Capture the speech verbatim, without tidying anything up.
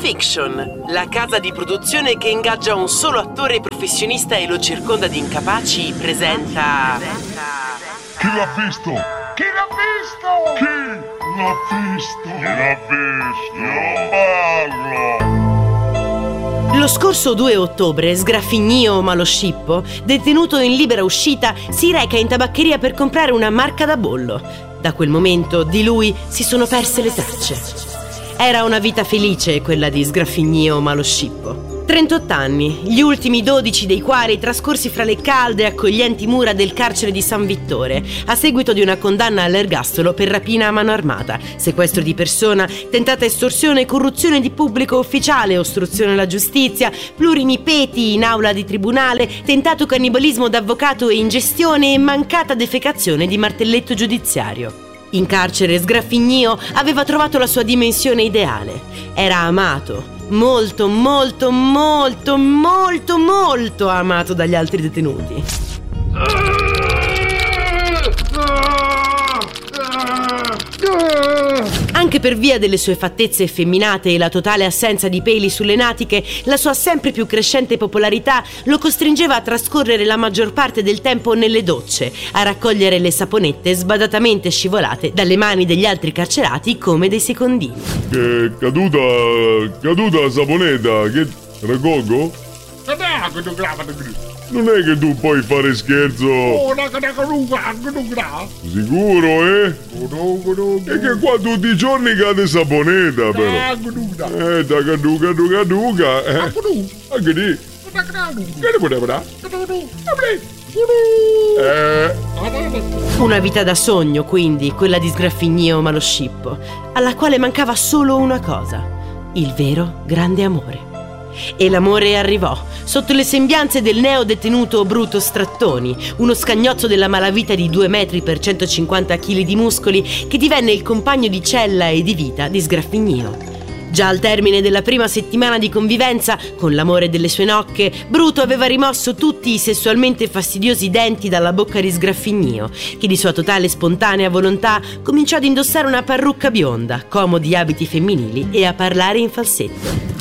Fiction, la casa di produzione che ingaggia un solo attore professionista e lo circonda di incapaci, presenta... Chi l'ha visto? Chi l'ha visto? Chi l'ha visto? Chi l'ha visto? Io parlo! Lo scorso due ottobre, Sgraffignio Maloscippo, detenuto in libera uscita, si reca in tabaccheria per comprare una marca da bollo. Da quel momento di lui si sono perse le tracce. Era una vita felice quella di Sgraffignio Maloscippo. trentotto anni, gli ultimi dodici dei quali trascorsi fra le calde e accoglienti mura del carcere di San Vittore, a seguito di una condanna all'ergastolo per rapina a mano armata, sequestro di persona, tentata estorsione, corruzione di pubblico ufficiale, ostruzione alla giustizia, plurinipeti in aula di tribunale, tentato cannibalismo d'avvocato e ingestione e mancata defecazione di martelletto giudiziario. In carcere Sgraffignio aveva trovato la sua dimensione ideale. Era amato, molto, molto, molto, molto, molto amato dagli altri detenuti. Anche per via delle sue fattezze effeminate e la totale assenza di peli sulle natiche, la sua sempre più crescente popolarità lo costringeva a trascorrere la maggior parte del tempo nelle docce, a raccogliere le saponette sbadatamente scivolate dalle mani degli altri carcerati come dei secondini. Che caduta, caduta la saponetta, che raccolgo? Non è che tu puoi fare scherzo? Sicuro, eh? E che qua tutti i giorni cade saponetta, però. Eh, da caduca, caduca, caduca. Eh. Anche lì. Che ne poteva Eh. Una vita da sogno, quindi, quella di Sgraffignio Maloscippo, alla quale mancava solo una cosa: il vero grande amore. E l'amore arrivò, sotto le sembianze del neo-detenuto Bruto Strattoni, uno scagnozzo della malavita di due metri per centocinquanta chili di muscoli, che divenne il compagno di cella e di vita di Sgraffignio. Già al termine della prima settimana di convivenza, con l'amore delle sue nocche, Bruto aveva rimosso tutti i sessualmente fastidiosi denti dalla bocca di Sgraffignio, che di sua totale spontanea volontà cominciò ad indossare una parrucca bionda, comodi abiti femminili e a parlare in falsetto.